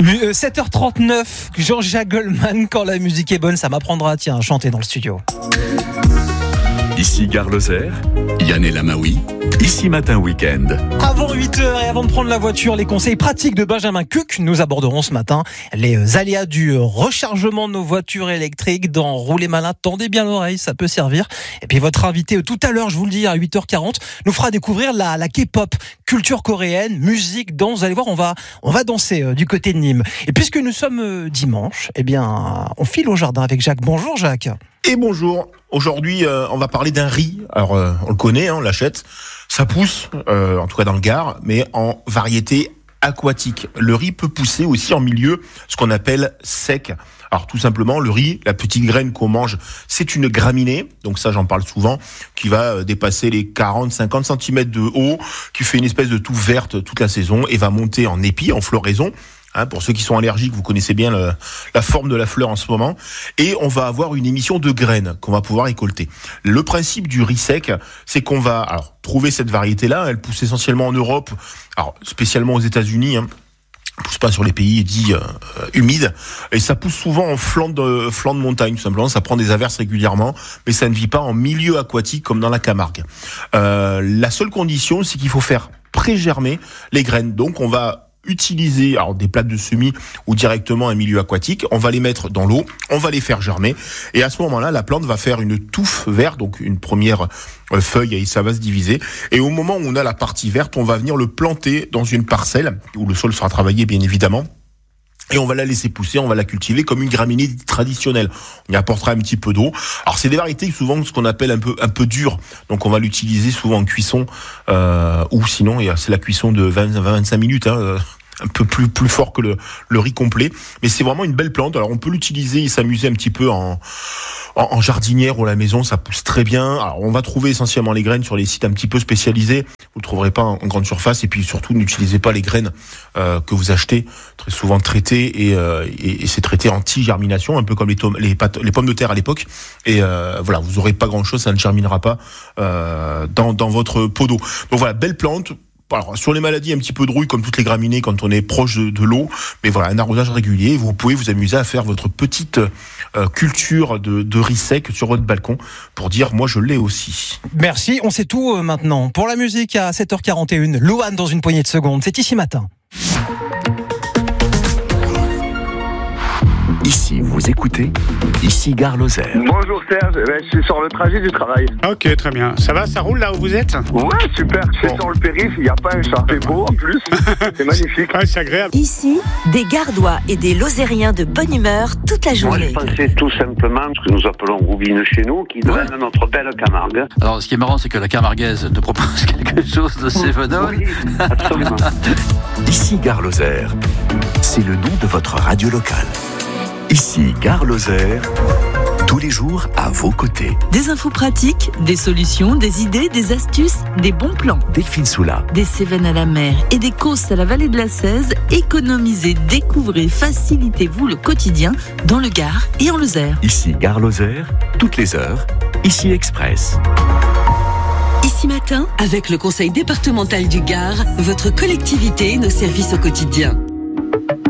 7h39, Jean-Jacques Goldman, quand la musique est bonne, ça m'apprendra à chanter dans le studio. Ici Gare Lozère, Yann et Lamaoui, ici Matin Week-end. Avant 8h et avant de prendre la voiture, les conseils pratiques de Benjamin Cuc. Nous aborderons ce matin les aléas du rechargement de nos voitures électriques. Dans Rouler Malin, tendez bien l'oreille, ça peut servir. Et puis votre invité tout à l'heure, je vous le dis, à 8h40, nous fera découvrir la K-pop, culture coréenne, musique, danse. Vous allez voir, on va danser du côté de Nîmes. Et puisque nous sommes dimanche, eh bien, on file au jardin avec Jacques. Bonjour Jacques. Et bonjour. Aujourd'hui, on va parler d'un riz. Alors, on le connaît, on l'achète. Ça pousse, en tout cas dans le Gard, mais en variété aquatique. Le riz peut pousser aussi en milieu, ce qu'on appelle sec. Alors, tout simplement, le riz, la petite graine qu'on mange, c'est une graminée. Donc ça, j'en parle souvent, qui va dépasser les 40-50 cm de haut, qui fait une espèce de touffe verte toute la saison et va monter en épi, en floraison. Pour ceux qui sont allergiques, vous connaissez bien la forme de la fleur en ce moment. Et on va avoir une émission de graines qu'on va pouvoir récolter. Le principe du riz sec, c'est qu'on va trouver cette variété-là. Elle pousse essentiellement en Europe, alors spécialement aux États-Unis. Pousse pas sur les pays dits humides, et ça pousse souvent en flanc de montagne, tout simplement. Ça prend des averses régulièrement, mais ça ne vit pas en milieu aquatique comme dans la Camargue. La seule condition, c'est qu'il faut faire pré-germer les graines. Donc on va utiliser des plaques de semis ou directement un milieu aquatique. On va les mettre dans l'eau, on va les faire germer, et à ce moment-là, la plante va faire une touffe verte, donc une première feuille, et ça va se diviser. Et au moment où on a la partie verte, on va venir le planter dans une parcelle où le sol sera travaillé, bien évidemment. Et on va la laisser pousser, on va la cultiver comme une graminée traditionnelle. On y apportera un petit peu d'eau. Alors c'est des variétés souvent ce qu'on appelle un peu dures. Donc on va l'utiliser souvent en cuisson, ou sinon c'est la cuisson de 20-25 minutes, un peu plus fort que le riz complet. Mais c'est vraiment une belle plante. Alors on peut l'utiliser et s'amuser un petit peu en jardinière ou à la maison, ça pousse très bien. Alors on va trouver essentiellement les graines sur les sites un petit peu spécialisés. Vous ne trouverez pas en grande surface, et puis surtout n'utilisez pas les graines que vous achetez, très souvent traitées, et c'est traité anti-germination, un peu comme les pommes de terre à l'époque. Et voilà, vous n'aurez pas grand-chose, ça ne germinera pas dans votre pot d'eau. Donc voilà, belle plante. Alors, sur les maladies, un petit peu de rouille comme toutes les graminées quand on est proche de l'eau, mais voilà, un arrosage régulier. Vous pouvez vous amuser à faire votre petite culture de riz sec sur votre balcon pour dire moi je l'ai aussi. Merci, on sait tout maintenant. Pour la musique à 7h41, Louane dans une poignée de secondes, c'est ici Matin. Ici, vous écoutez, ici Gare Lozère. Bonjour Serge, je suis sur le trajet du travail. Ok, très bien. Ça va, ça roule là où vous êtes ? Ouais, super, je suis sur le périph', il n'y a pas un chat. C'est beau en plus, c'est magnifique. Ouais, c'est agréable. Ici, des Gardois et des Lozériens de bonne humeur toute la journée. Moi, je pensais tout simplement ce que nous appelons roubine chez nous, qui donne notre belle Camargue. Alors, ce qui est marrant, c'est que la camarguaise te propose quelque chose de Cévenol. Oui, absolument. Ici Gare Lozère, c'est le nom de votre radio locale. Ici Gare Lozère, tous les jours à vos côtés. Des infos pratiques, des solutions, des idées, des astuces, des bons plans. Delphine Soula. Des Cévennes à la mer et des Causses à la vallée de la Cèze. Économisez, découvrez, facilitez-vous le quotidien dans le Gard et en Lozère. Ici Gare Lozère, toutes les heures. Ici Express. Ici Matin, avec le conseil départemental du Gard, votre collectivité et nos services au quotidien.